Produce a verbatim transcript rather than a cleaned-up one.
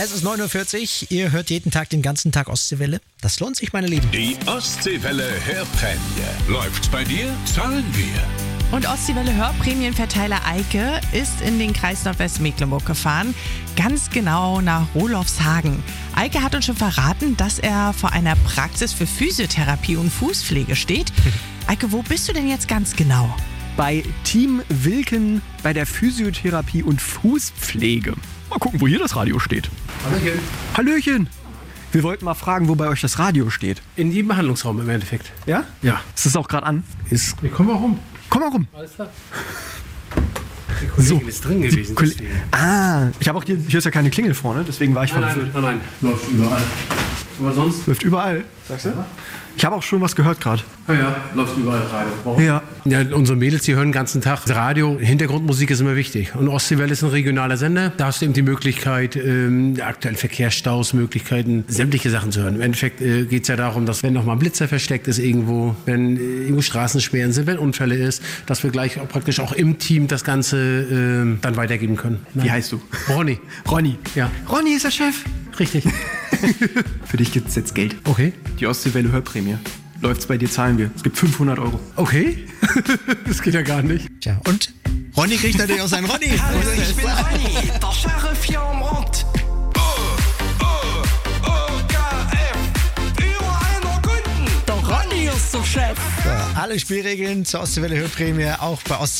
Es ist neun Uhr vierzig, ihr hört jeden Tag den ganzen Tag Ostseewelle. Das lohnt sich, meine Lieben. Die Ostseewelle Hörprämie. Läuft's bei dir? Zahlen wir. Und Ostseewelle Hörprämienverteiler Eike ist in den Kreis Nordwestmecklenburg gefahren, ganz genau nach Rolofshagen. Eike hat uns schon verraten, dass er vor einer Praxis für Physiotherapie und Fußpflege steht. Eike, wo bist du denn jetzt ganz genau? Bei Team Wilken bei der Physiotherapie und Fußpflege. Mal gucken, wo hier das Radio steht. Hallöchen. Hallöchen! Wir wollten mal fragen, wo bei euch das Radio steht. In jedem Behandlungsraum im Endeffekt. Ja? Ja. Ist das auch gerade an? Ist. Wir kommen mal rum. Komm mal rum. Alles klar. Die Kollegin So. ist drin gewesen. Koll- deswegen. Ah, ich habe auch hier, hier ist ja keine Klingel vorne, deswegen war ich Nein, verwirrt. nein, nein, nein. Läuft überall. Aber sonst? Läuft überall. Sagst du? Ich habe auch schon was gehört gerade. Ja, ja, läuft überall Radio. Warum? Ja. Ja, unsere Mädels, die hören den ganzen Tag Radio. Hintergrundmusik ist immer wichtig. Und Ostseewelle ist ein regionaler Sender. Da hast du eben die Möglichkeit, ähm, die aktuellen Verkehrsstaus, Möglichkeiten, sämtliche Sachen zu hören. Im Endeffekt äh, geht es ja darum, dass wenn noch mal ein Blitzer versteckt ist irgendwo, wenn äh, irgendwo Straßensperren sind, wenn Unfälle ist, dass wir gleich auch praktisch auch im Team das Ganze äh, dann weitergeben können. Wie heißt du? Ronny. Ronny. Ja. Ronny ist der Chef. Richtig. Für dich gibt es jetzt Geld. Okay. Die Ostseewelle Hörprämie. Läuft's bei dir, zahlen wir. Es gibt fünfhundert Euro. Okay. Das geht ja gar nicht. Tja, und Ronny kriegt natürlich auch seinen Ronny. Hallo, ich bin Ronny, der Sheriff hier am Rand. Oh, oh, oh, K F, überall noch Kunden. Der Ronny ist der Chef. So, alle Spielregeln zur Ostseewelle Hörprämie auch bei Ost